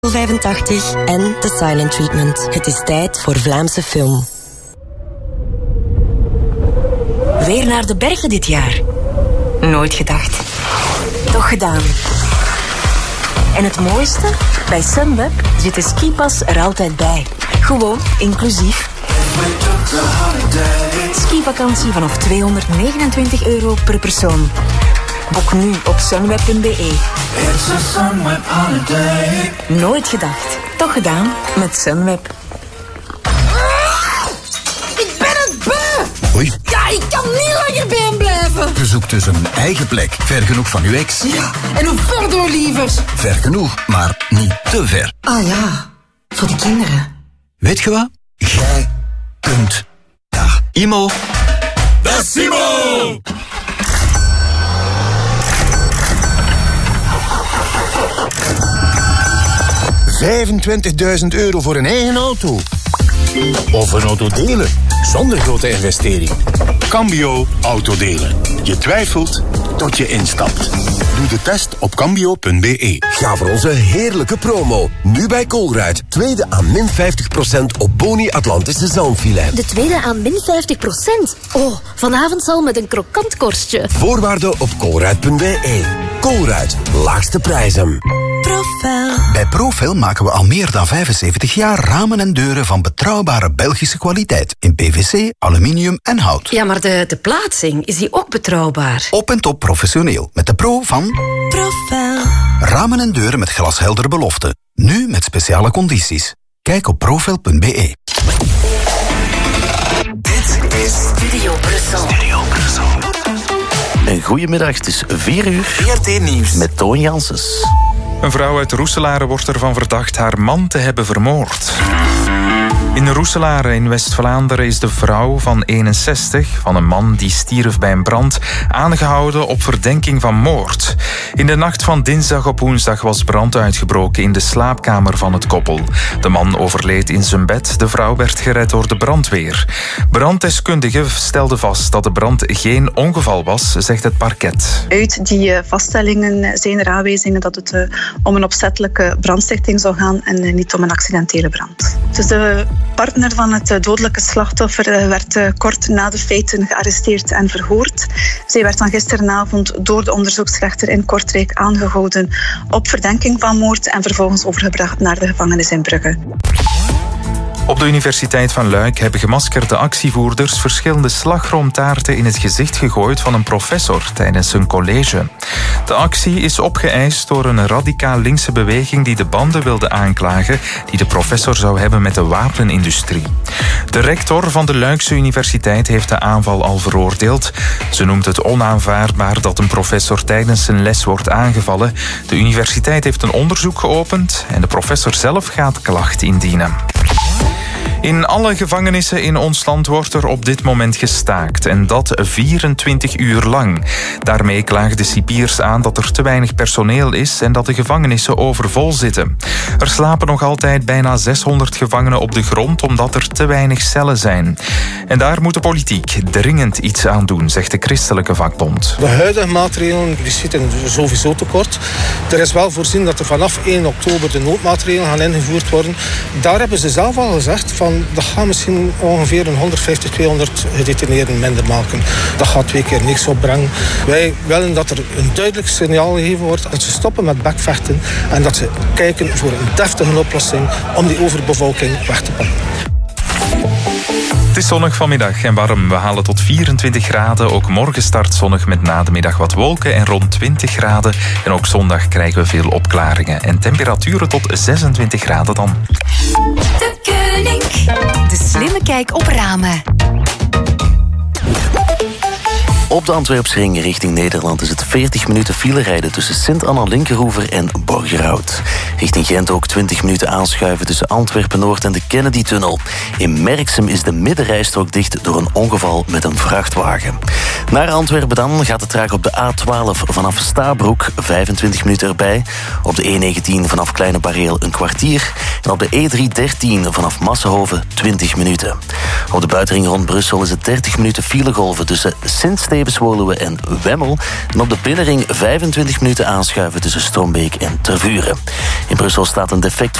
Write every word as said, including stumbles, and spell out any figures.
vijfentachtig en The Silent Treatment. Het is tijd voor Vlaamse film. Weer naar de bergen dit jaar. Nooit gedacht. Toch gedaan. En het mooiste? Bij Sunweb zit de skipas er altijd bij. Gewoon inclusief. Skivakantie vanaf tweehonderdnegenentwintig euro per persoon. Boek nu op sunweb punt b e. Nooit gedacht. Toch gedaan met Sunweb. Ik ben het beu! Oei. Ja, ik kan niet langer bij hem blijven. Je zoekt dus een eigen plek. Ver genoeg van uw ex. Ja, en hoe ver door, lievers? Ver genoeg, maar niet te ver. Ah ja, voor de kinderen. Weet je wat? Jij kunt dat. Imo. Dat is Simo! vijfentwintigduizend euro voor een eigen auto. Of een auto delen, zonder grote investering. Cambio Autodelen. Je twijfelt tot je instapt. Doe de test op cambio punt b e. Ga voor onze heerlijke promo. Nu bij Colruyt. Tweede aan min vijftig procent op Boni Atlantische zalmfilet. De tweede aan min vijftig procent? Oh, vanavond zal met een krokant korstje. Voorwaarden op colruyt punt b e. Colruyt. Laagste prijzen. Profel. Bij Profel maken we al meer dan vijfenzeventig jaar ramen en deuren van betrouwbare Belgische kwaliteit. In P V C, aluminium en hout. Ja, maar de, de plaatsing, is die ook betrouwbaar? Op en top professioneel. Met de pro van Profel. ramen en deuren met glashelder belofte. Nu met speciale condities. Kijk op profel punt b e. Dit is Studio Brussel. Studio Brussel. Een goedemiddag, het is vier uur. V R T Nieuws. Met Toon Janssens. Een vrouw uit Roeselare wordt ervan verdacht haar man te hebben vermoord. In Roeselare in West-Vlaanderen is de vrouw van eenenzestig... van een man die stierf bij een brand... aangehouden op verdenking van moord. In de nacht van dinsdag op woensdag was brand uitgebroken... in de slaapkamer van het koppel. De man overleed in zijn bed. De vrouw werd gered door de brandweer. Branddeskundigen stelden vast dat de brand geen ongeval was... zegt het parket. Uit die vaststellingen zijn er aanwijzingen dat het uh, om een opzettelijke brandstichting zou gaan... en uh, niet om een accidentele brand. Dus de partner van het dodelijke slachtoffer werd kort na de feiten gearresteerd en verhoord. Zij werd dan gisteravond door de onderzoeksrechter in Kortrijk aangehouden op verdenking van moord en vervolgens overgebracht naar de gevangenis in Brugge. Op de Universiteit van Luik hebben gemaskerde actievoerders verschillende slagroomtaarten in het gezicht gegooid van een professor tijdens een college. De actie is opgeëist door een radicaal linkse beweging die de banden wilde aanklagen die de professor zou hebben met de wapenindustrie. De rector van de Luikse Universiteit heeft de aanval al veroordeeld. Ze noemt het onaanvaardbaar dat een professor tijdens zijn les wordt aangevallen. De universiteit heeft een onderzoek geopend en de professor zelf gaat klacht indienen. In alle gevangenissen in ons land wordt er op dit moment gestaakt. En dat vierentwintig uur lang. Daarmee klagen de cipiers aan dat er te weinig personeel is en dat de gevangenissen overvol zitten. Er slapen nog altijd bijna zeshonderd gevangenen op de grond omdat er te weinig cellen zijn. En daar moet de politiek dringend iets aan doen, zegt de Christelijke Vakbond. De huidige maatregelen die schieten sowieso tekort. Er is wel voorzien dat er vanaf één oktober de noodmaatregelen gaan ingevoerd worden. Daar hebben ze zelf al gezegd van dat gaat misschien ongeveer een honderdvijftig, tweehonderd gedetineerden minder maken. Dat gaat twee keer niks opbrengen. Wij willen dat er een duidelijk signaal gegeven wordt dat ze stoppen met bekvechten en dat ze kijken voor een deftige oplossing om die overbevolking weg te pakken. Het is zonnig vanmiddag en warm. We halen tot vierentwintig graden. Ook morgen start zonnig met na de middag wat wolken en rond twintig graden. En ook zondag krijgen we veel opklaringen. En temperaturen tot zesentwintig graden dan. De Koning. De slimme kijk op ramen. Op de Antwerpsring richting Nederland is het veertig minuten file rijden tussen Sint-Anna-Linkeroever en Borgerhout. Richting Gent ook twintig minuten aanschuiven tussen Antwerpen-Noord en de Kennedy-tunnel. In Merksem is de middenrijstrook dicht door een ongeval met een vrachtwagen. Naar Antwerpen dan gaat het traag op de A twaalf vanaf Stabroek, vijfentwintig minuten erbij. Op de E negentien vanaf Kleine Bareel een kwartier. En op de E driehonderddertien vanaf Massenhoven twintig minuten. Op de buitenring rond Brussel is het dertig minuten filegolven tussen Sint-Steven Stevens, Woluwe en Wemmel. En op de binnenring vijfentwintig minuten aanschuiven tussen Strombeek en Tervuren. In Brussel staat een defect